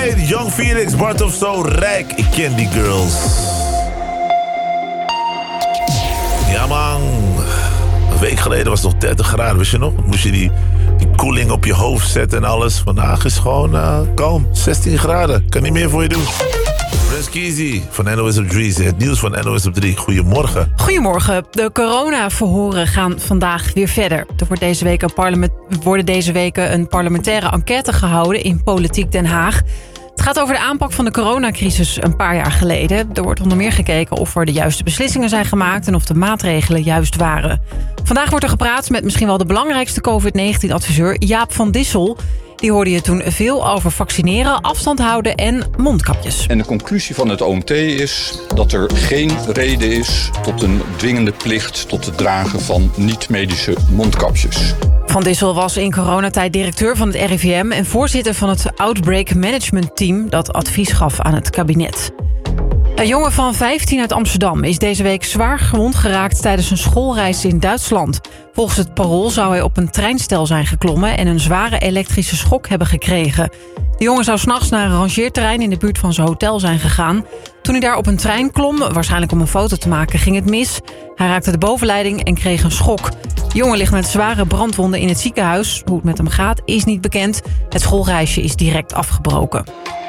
Alright, Young Felix, Bart of Zo, Rijk. Ik ken die girls. Ja man, een week geleden was het nog 30 graden, wist je nog? Moest je die koeling op je hoofd zetten en alles. Vandaag is gewoon kalm, 16 graden. Kan niet meer voor je doen. Prins Kizzy van NOS op 3, het nieuws van NOS op 3. Goedemorgen. Goedemorgen. De coronaverhoren gaan vandaag weer verder. Er wordt deze week een parlementaire enquête gehouden in Politiek Den Haag. Het gaat over de aanpak van de coronacrisis een paar jaar geleden. Er wordt onder meer gekeken of er de juiste beslissingen zijn gemaakt en of de maatregelen juist waren. Vandaag wordt er gepraat met misschien wel de belangrijkste COVID-19-adviseur Jaap van Dissel. Die hoorde je toen veel over vaccineren, afstand houden en mondkapjes. En de conclusie van het OMT is dat er geen reden is tot een dwingende plicht tot het dragen van niet-medische mondkapjes. Van Dissel was in coronatijd directeur van het RIVM en voorzitter van het Outbreak Management Team dat advies gaf aan het kabinet. Een jongen van 15 uit Amsterdam is deze week zwaar gewond geraakt tijdens een schoolreis in Duitsland. Volgens het Parool zou hij op een treinstel zijn geklommen en een zware elektrische schok hebben gekregen. De jongen zou 's nachts naar een rangeerterrein in de buurt van zijn hotel zijn gegaan. Toen hij daar op een trein klom, waarschijnlijk om een foto te maken, ging het mis. Hij raakte de bovenleiding en kreeg een schok. De jongen ligt met zware brandwonden in het ziekenhuis. Hoe het met hem gaat is niet bekend. Het schoolreisje is direct afgebroken.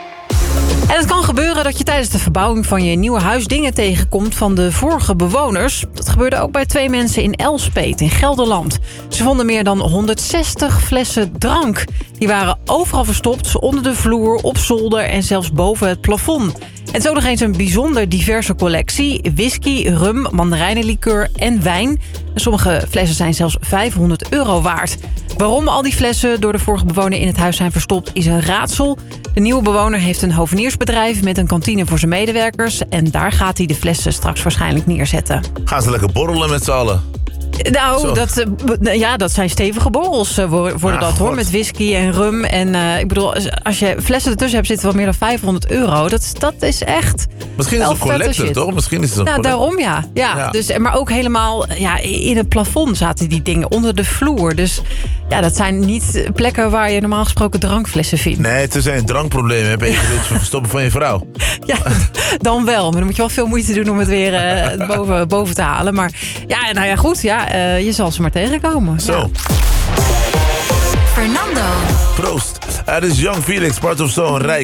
En het kan gebeuren dat je tijdens de verbouwing van je nieuwe huis dingen tegenkomt van de vorige bewoners. Dat gebeurde ook bij 2 mensen in Elspeet in Gelderland. Ze vonden meer dan 160 flessen drank. Die waren overal verstopt, onder de vloer, op zolder en zelfs boven het plafond. En zo nog eens een bijzonder diverse collectie. Whisky, rum, mandarijnenlikeur en wijn. En sommige flessen zijn zelfs €500 waard. Waarom al die flessen door de vorige bewoner in het huis zijn verstopt is een raadsel. De nieuwe bewoner heeft een hoveniersbedrijf met een kantine voor zijn medewerkers. En daar gaat hij de flessen straks waarschijnlijk neerzetten. Gaan ze lekker borrelen met z'n allen? Nou, dat zijn stevige borrels worden dat hoor. Met whisky en rum. En ik bedoel, als je flessen ertussen hebt zitten wel meer dan €500. Dat is echt. Misschien is het een collector, toch? Misschien is het een collector. Daarom ja. Dus, maar ook helemaal in het plafond zaten die dingen, onder de vloer. Dus ja, dat zijn niet plekken waar je normaal gesproken drankflessen vindt. Nee, tenzij je een drankprobleem hebt en je wilt verstoppen van je vrouw. Ja, dan wel. Maar dan moet je wel veel moeite doen om het weer boven te halen. Maar ja, nou ja, goed. Ja, je zal ze maar tegenkomen. Zo. Ja. Fernando. Proost. Het is Young Felix, Bart of Zo, Rijk.